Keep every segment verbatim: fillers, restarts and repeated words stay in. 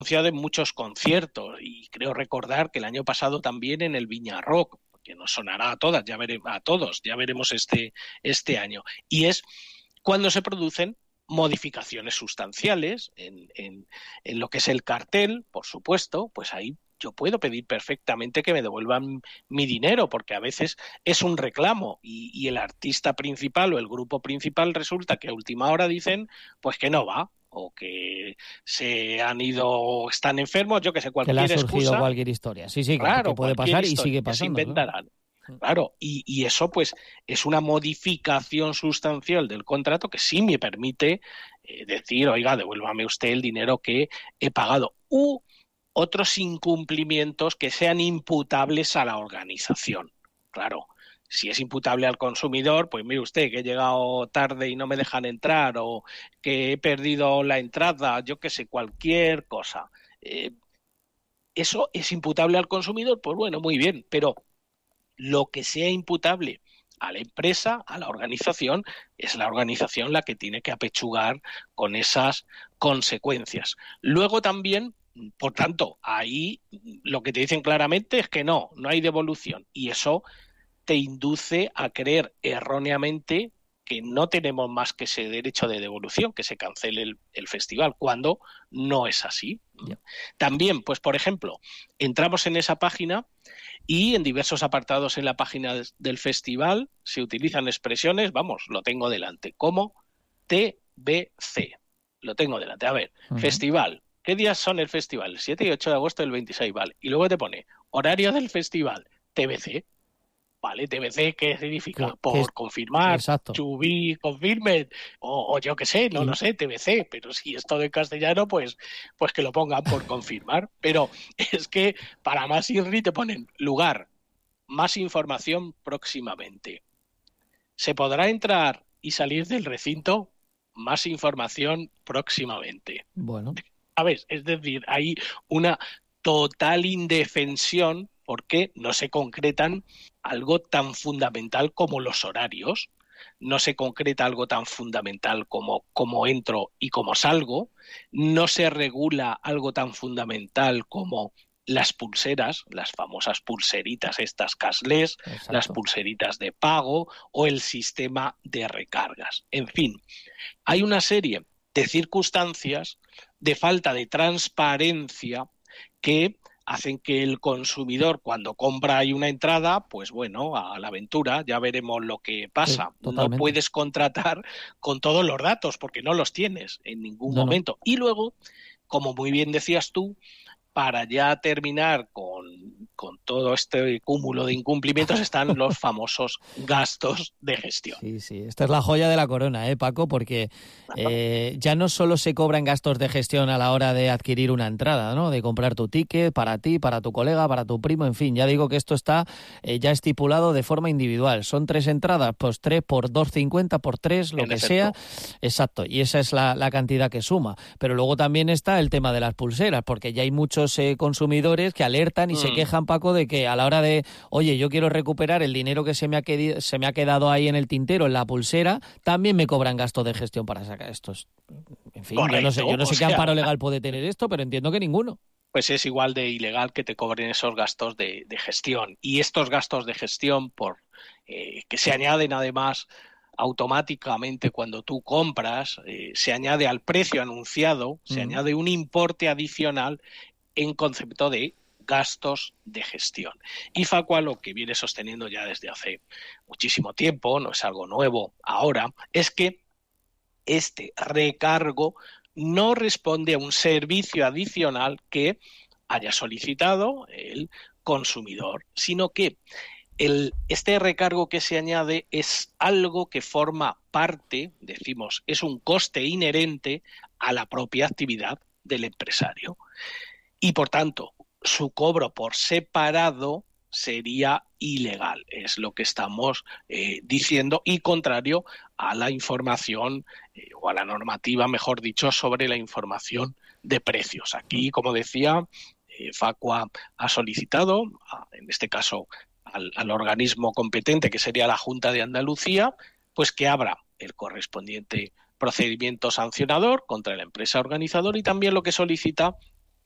anunciado en muchos conciertos y creo recordar que el año pasado también en el Viña Rock, que nos sonará a todas, ya veremos, a todos, ya veremos este, este año. Y es cuando se producen modificaciones sustanciales en, en, en lo que es el cartel, por supuesto, pues ahí yo puedo pedir perfectamente que me devuelvan mi dinero, porque a veces es un reclamo y, y el artista principal o el grupo principal resulta que a última hora dicen pues que no va, o que se han ido, están enfermos, yo que sé, Que le ha cualquier surgido excusa. cualquier historia. Sí, sí, que, que Claro, puede cualquier pasar y historia sigue que se pasando, claro. inventarán. Claro, y, y eso pues es una modificación sustancial del contrato que sí me permite eh, decir, oiga, devuélvame usted el dinero que he pagado. U otros incumplimientos que sean imputables a la organización. Claro, si es imputable al consumidor, pues mire usted que he llegado tarde y no me dejan entrar, o que he perdido la entrada, yo qué sé, cualquier cosa. Eh, eso es imputable al consumidor, pues bueno, muy bien, pero lo que sea imputable a la empresa, a la organización, es la organización la que tiene que apechugar con esas consecuencias. Luego también, por tanto, ahí lo que te dicen claramente es que no, no hay devolución. Y eso te induce a creer erróneamente que no tenemos más que ese derecho de devolución, que se cancele el, el festival, cuando no es así. Yeah. También, pues por ejemplo, entramos en esa página y en diversos apartados en la página del festival se utilizan expresiones, vamos, lo tengo delante, como T B C. Lo tengo delante. A ver, uh-huh. Festival. ¿Qué días son el festival? El siete y ocho de agosto del veintiséis, vale. Y luego te pone horario del festival, T B C. Vale, T B C, ¿qué significa? ¿Qué, por qué es? Confirmar, Exacto. To be confirmed, o, o yo qué sé, no, y... no sé, T B C, pero si es todo en castellano, pues, pues que lo pongan por confirmar. Pero es que para más irri te ponen lugar, más información próximamente. ¿Se podrá entrar y salir del recinto? Más información próximamente. Bueno. ¿Sabes? Es decir, hay una total indefensión porque no se concretan algo tan fundamental como los horarios, no se concreta algo tan fundamental como cómo entro y cómo salgo, no se regula algo tan fundamental como las pulseras, las famosas pulseritas estas cashless, Exacto. Las pulseritas de pago o el sistema de recargas. En fin, hay una serie de circunstancias de falta de transparencia que hacen que el consumidor, cuando compra ahí una entrada, pues bueno, a la aventura, ya veremos lo que pasa. Sí, no puedes contratar con todos los datos porque no los tienes en ningún no, momento. No. Y luego, como muy bien decías tú, para ya terminar con, con todo este cúmulo de incumplimientos están los famosos gastos de gestión. Sí, sí, esta es la joya de la corona, ¿eh, Paco? Porque eh, ya no solo se cobran gastos de gestión a la hora de adquirir una entrada, ¿no? De comprar tu ticket para ti, para tu colega, para tu primo, en fin, ya digo que esto está eh, ya estipulado de forma individual. Son tres entradas, pues tres por dos cincuenta, por tres, lo en que efecto. sea. Exacto, y esa es la, la cantidad que suma. Pero luego también está el tema de las pulseras, porque ya hay muchos eh, consumidores que alertan y mm. se quejan, Paco, de que a la hora de, oye, yo quiero recuperar el dinero que se me ha, quedi- se me ha quedado ahí en el tintero, en la pulsera, también me cobran gastos de gestión para sacar estos. En fin, Correcto, yo no sé, yo no sé qué sea, amparo legal puede tener esto, pero entiendo que ninguno. Pues es igual de ilegal que te cobren esos gastos de, de gestión. Y estos gastos de gestión, por eh, que se añaden además automáticamente cuando tú compras, eh, se añade al precio anunciado, se mm. añade un importe adicional en concepto de gastos de gestión. Y Facua lo que viene sosteniendo ya desde hace muchísimo tiempo, no es algo nuevo ahora, es que este recargo no responde a un servicio adicional que haya solicitado el consumidor, sino que el, este recargo que se añade es algo que forma parte, decimos, es un coste inherente a la propia actividad del empresario. Y por tanto, su cobro por separado sería ilegal, es lo que estamos eh, diciendo, y contrario a la información eh, o a la normativa, mejor dicho, sobre la información de precios. Aquí, como decía, eh, Facua ha solicitado, a, en este caso al, al organismo competente, que sería la Junta de Andalucía, pues que abra el correspondiente procedimiento sancionador contra la empresa organizadora, y también lo que solicita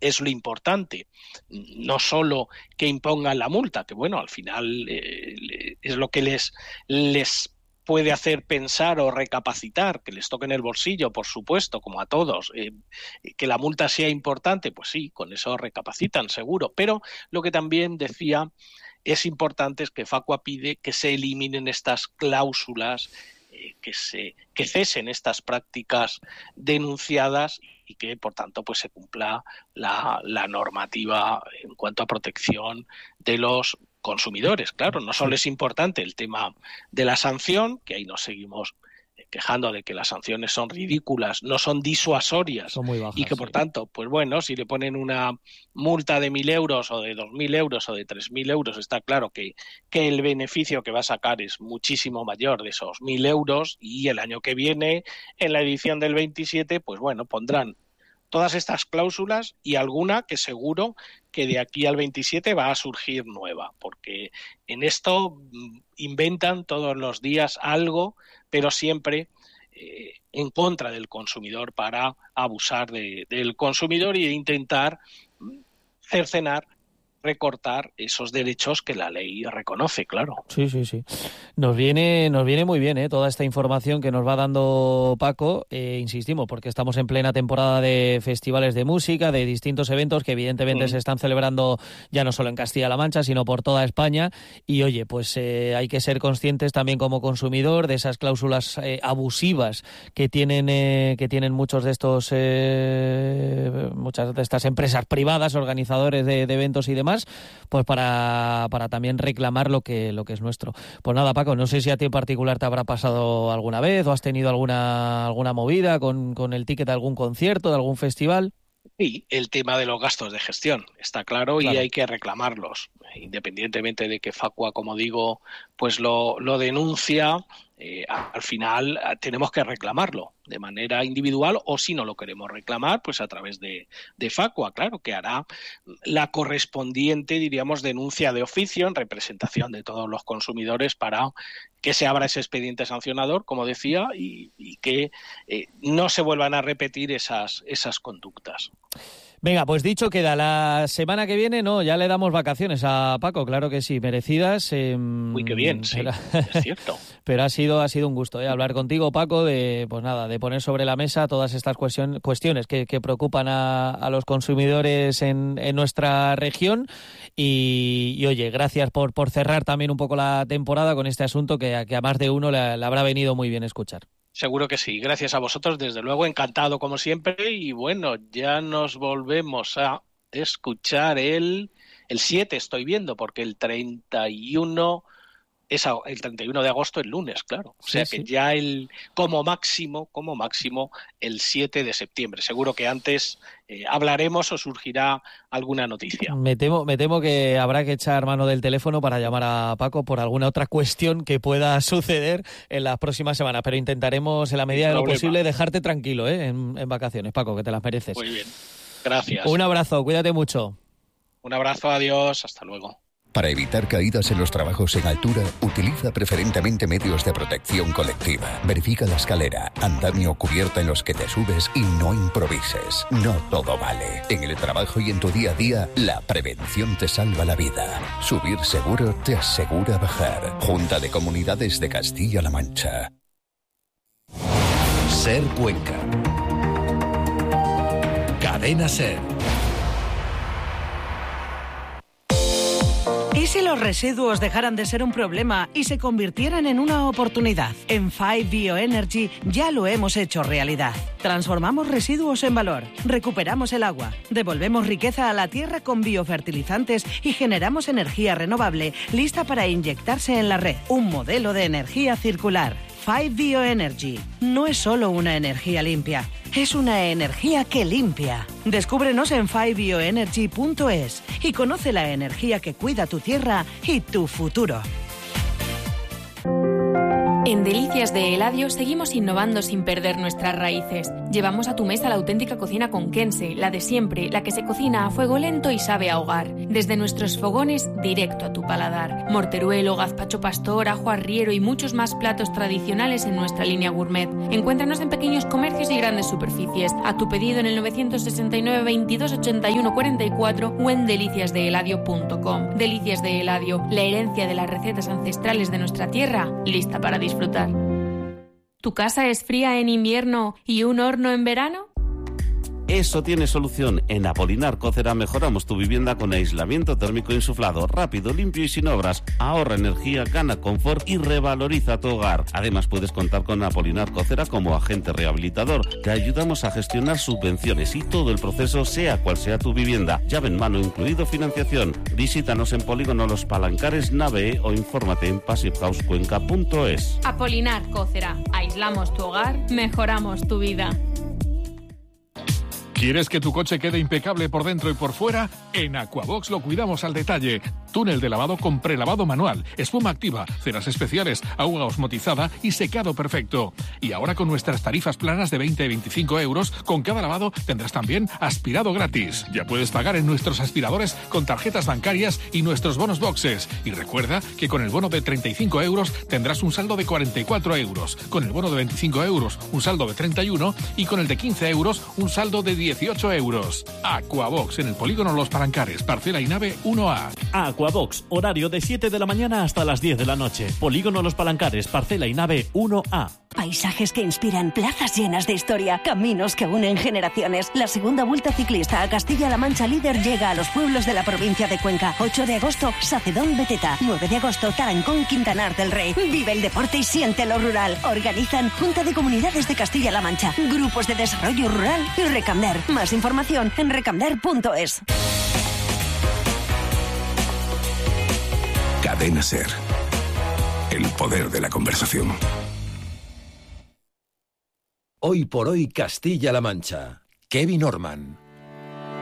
es lo importante. No solo que impongan la multa, que bueno, al final eh, es lo que les, les puede hacer pensar o recapacitar, que les toque en el bolsillo, por supuesto, como a todos, eh, que la multa sea importante, pues sí, con eso recapacitan seguro, pero lo que también decía es importante es que Facua pide que se eliminen estas cláusulas, eh, que se que cesen estas prácticas denunciadas y que, por tanto, pues se cumpla la, la normativa en cuanto a protección de los consumidores. Claro, no solo es importante el tema de la sanción, que ahí nos seguimos quejando de que las sanciones son ridículas, no son disuasorias, son muy bajas, y que por sí. tanto, pues bueno, si le ponen una multa de mil euros o de dos mil euros o de tres mil euros, está claro que, que el beneficio que va a sacar es muchísimo mayor de esos mil euros, y el año que viene, en la edición del veintisiete, pues bueno, pondrán todas estas cláusulas y alguna que seguro que de aquí al veintisiete va a surgir nueva, porque en esto inventan todos los días algo, pero siempre eh, en contra del consumidor, para abusar de, del consumidor e intentar cercenar, recortar esos derechos que la ley reconoce, claro. Sí, sí, sí. Nos viene, nos viene muy bien, ¿eh? Toda esta información que nos va dando Paco, eh, insistimos, porque estamos en plena temporada de festivales de música, de distintos eventos que evidentemente mm. se están celebrando ya no solo en Castilla-La Mancha, sino por toda España. Y oye, pues eh, hay que ser conscientes también como consumidor de esas cláusulas eh, abusivas que tienen, eh, que tienen muchos de estos, eh, muchas de estas empresas privadas, organizadores de, de eventos y demás, pues para, para también reclamar lo que, lo que es nuestro. Pues nada, Paco, no sé si a ti en particular te habrá pasado alguna vez o has tenido alguna, alguna movida con, con el ticket de algún concierto, de algún festival. Sí, el tema de los gastos de gestión está claro, claro. Y hay que reclamarlos, independientemente de que Facua, como digo, pues lo, lo denuncia. Eh, al final tenemos que reclamarlo de manera individual, o si no lo queremos reclamar, pues a través de, de Facua, claro, que hará la correspondiente, diríamos, denuncia de oficio en representación de todos los consumidores para que se abra ese expediente sancionador, como decía, y, y que eh, no se vuelvan a repetir esas, esas conductas. Venga, pues dicho queda, la semana que viene, no, ya le damos vacaciones a Paco, claro que sí, merecidas. Eh, Uy, qué bien, pero, sí, es cierto. Pero ha sido, ha sido un gusto ¿eh? hablar contigo, Paco, de pues nada, de poner sobre la mesa todas estas cuestion, cuestiones que, que preocupan a, a los consumidores en, en nuestra región. Y, y oye, gracias por, por cerrar también un poco la temporada con este asunto que, que a más de uno le, le habrá venido muy bien escuchar. Seguro que sí. Gracias a vosotros, desde luego, encantado como siempre. Y bueno, ya nos volvemos a escuchar el, el siete, estoy viendo, porque el treinta y uno es el treinta y uno de agosto, el lunes, claro. O sea sí, que sí. ya el como máximo, como máximo, el siete de septiembre. Seguro que antes eh, hablaremos o surgirá alguna noticia. Me temo, me temo que habrá que echar mano del teléfono para llamar a Paco por alguna otra cuestión que pueda suceder en las próximas semanas, pero intentaremos en la medida de lo posible dejarte tranquilo ¿eh? en, en vacaciones, Paco, que te las mereces. Muy bien, gracias. Un abrazo, cuídate mucho. Un abrazo, adiós, hasta luego. Para evitar caídas en los trabajos en altura, utiliza preferentemente medios de protección colectiva. Verifica la escalera, andamio o cubierta en los que te subes y no improvises. No todo vale. En el trabajo y en tu día a día, la prevención te salva la vida. Subir seguro te asegura bajar. Junta de Comunidades de Castilla-La Mancha. Ser Cuenca. Cadena Ser. ¿Y si los residuos dejaran de ser un problema y se convirtieran en una oportunidad? En Five Bioenergy ya lo hemos hecho realidad. Transformamos residuos en valor, recuperamos el agua, devolvemos riqueza a la tierra con biofertilizantes y generamos energía renovable lista para inyectarse en la red. Un modelo de energía circular. Five Bioenergy no es solo una energía limpia, es una energía que limpia. Descúbrenos en five bioenergy punto es y conoce la energía que cuida tu tierra y tu futuro. En Delicias de Eladio seguimos innovando sin perder nuestras raíces. Llevamos a tu mesa la auténtica cocina conquense, la de siempre, la que se cocina a fuego lento y sabe a hogar. Desde nuestros fogones, directo a tu paladar. Morteruelo, gazpacho pastor, ajo arriero y muchos más platos tradicionales en nuestra línea gourmet. Encuéntranos en pequeños comercios y grandes superficies. A tu pedido en el nueve seis nueve, veintidós, ochenta y uno cuarenta y cuatro o en delicias de eladio punto com. Delicias de Eladio, la herencia de las recetas ancestrales de nuestra tierra, lista para disfrutar. ¿Tu casa es fría en invierno y un horno en verano? Eso tiene solución. En Apolinar Cócera mejoramos tu vivienda con aislamiento térmico insuflado, rápido, limpio y sin obras. Ahorra energía, gana confort y revaloriza tu hogar. Además puedes contar con Apolinar Cócera como agente rehabilitador. Te ayudamos a gestionar subvenciones y todo el proceso, sea cual sea tu vivienda. Llave en mano incluido financiación. Visítanos en Polígono Los Palancares, Nave E o infórmate en passive house cuenca punto es. Apolinar Cócera. Aislamos tu hogar, mejoramos tu vida. ¿Quieres que tu coche quede impecable por dentro y por fuera? En Aquabox lo cuidamos al detalle. Túnel de lavado con prelavado manual, espuma activa, ceras especiales, agua osmotizada y secado perfecto. Y ahora con nuestras tarifas planas de veinte a veinticinco euros, con cada lavado tendrás también aspirado gratis. Ya puedes pagar en nuestros aspiradores con tarjetas bancarias y nuestros bonos boxes. Y recuerda que con el bono de treinta y cinco euros tendrás un saldo de cuarenta y cuatro euros. Con el bono de veinticinco euros, un saldo de treinta y uno. Y con el de quince euros, un saldo de dieciocho euros. Aquabox en el Polígono Los Palancares, parcela y nave uno A. Aquabox, horario de siete de la mañana hasta las diez de la noche. Polígono Los Palancares, parcela y nave uno A. Paisajes que inspiran, plazas llenas de historia, caminos que unen generaciones. La segunda Vuelta Ciclista a Castilla-La Mancha Líder llega a los pueblos de la provincia de Cuenca. ocho de agosto, Sacedón, Beteta. nueve de agosto, Tarancón, Quintanar del Rey. Vive el deporte y siente lo rural. Organizan Junta de Comunidades de Castilla-La Mancha, Grupos de Desarrollo Rural y Recamder. Más información en recamder punto es. Cadena SER. El poder de la conversación. Hoy por hoy Castilla-La Mancha. Kevin Orman.